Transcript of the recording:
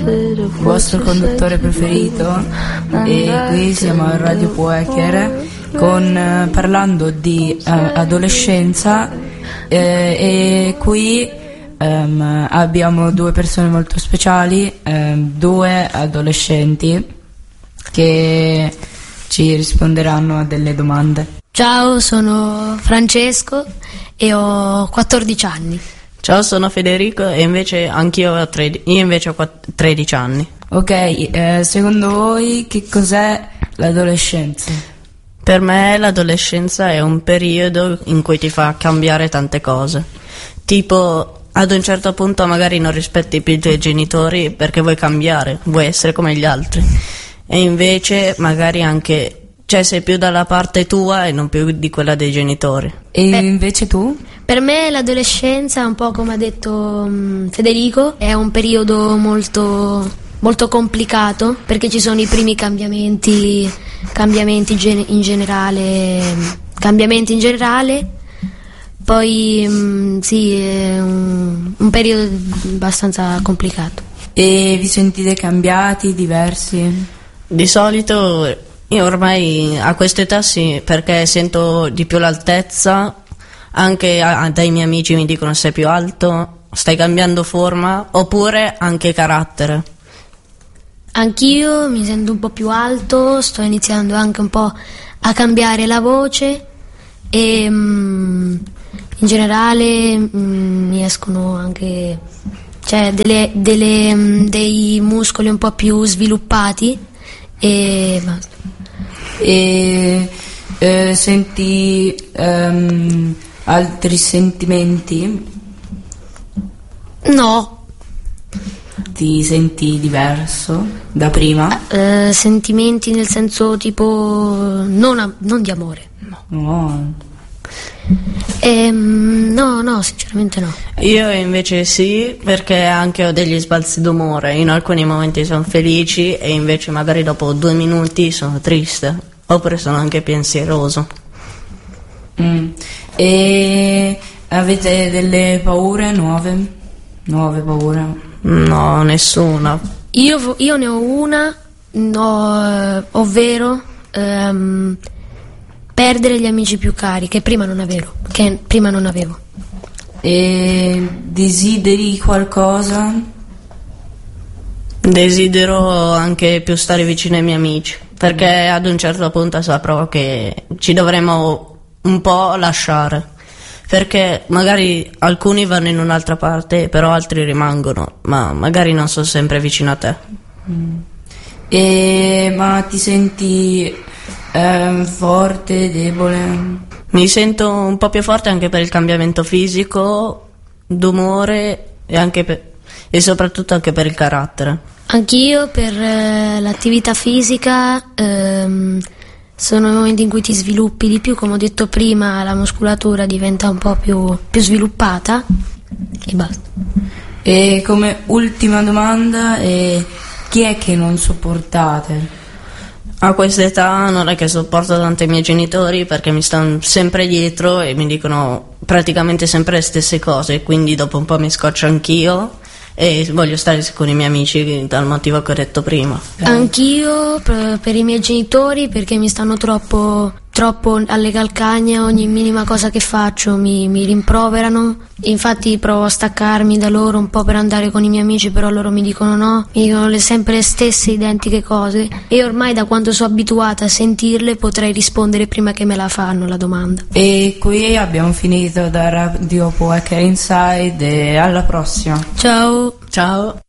il vostro conduttore preferito, e qui siamo a Radio Poecher parlando di adolescenza, e qui abbiamo due persone molto speciali, due adolescenti che ci risponderanno a delle domande. Ciao, sono Francesco e ho 14 anni. Ciao, sono Federico e invece anch'io ho 13 anni. Ok, secondo voi che cos'è l'adolescenza? Per me l'adolescenza è un periodo in cui ti fa cambiare tante cose. Tipo, ad un certo punto magari non rispetti più i tuoi genitori perché vuoi cambiare, vuoi essere come gli altri. E invece magari anche sei più dalla parte tua e non più di quella dei genitori. E invece tu? Per me l'adolescenza, un po' come ha detto Federico, è un periodo molto, molto complicato, perché ci sono i primi cambiamenti in generale, poi sì, è un periodo abbastanza complicato. E vi sentite cambiati, diversi? Di solito io ormai a quest'età sì, perché sento di più l'altezza, anche dai miei amici mi dicono sei più alto, stai cambiando forma, oppure anche carattere. Anch'io mi sento un po' più alto, sto iniziando anche un po' a cambiare la voce e in generale mi escono anche dei muscoli un po' più sviluppati e basta. E senti altri sentimenti? No. Ti senti diverso da prima? Sentimenti nel senso tipo non di amore. No. No, sinceramente no. Io invece sì, perché anche ho degli sbalzi d'umore. In alcuni momenti sono felici e invece magari dopo 2 minuti sono triste, oppure sono anche pensieroso. E avete delle paure nuove? Nuove paure? No, nessuna. Io ne ho una, ovvero perdere gli amici più cari che prima non avevo. E desideri qualcosa? Desidero anche più stare vicino ai miei amici, perché ad un certo punto saprò che ci dovremo un po' lasciare, perché magari alcuni vanno in un'altra parte, però altri rimangono, ma magari non sono sempre vicino a te. Ma ti senti forte, debole? Mi sento un po' più forte anche per il cambiamento fisico, d'umore e soprattutto anche per il carattere. Anch'io per l'attività fisica sono i momenti in cui ti sviluppi di più, come ho detto prima, la muscolatura diventa un po' più sviluppata e basta. E come ultima domanda, chi è che non sopportate? A questa età non è che sopporto tanto i miei genitori, perché mi stanno sempre dietro e mi dicono praticamente sempre le stesse cose, quindi dopo un po' mi scoccio anch'io e voglio stare con i miei amici dal motivo che ho detto prima. Anch'io per i miei genitori, perché mi stanno troppo alle calcagna, ogni minima cosa che faccio mi rimproverano, infatti provo a staccarmi da loro un po' per andare con i miei amici, però loro mi dicono no, mi dicono sempre le stesse identiche cose e ormai da quando sono abituata a sentirle potrei rispondere prima che me la fanno la domanda. E qui abbiamo finito da Radio Poecher Inside e alla prossima. Ciao. Ciao.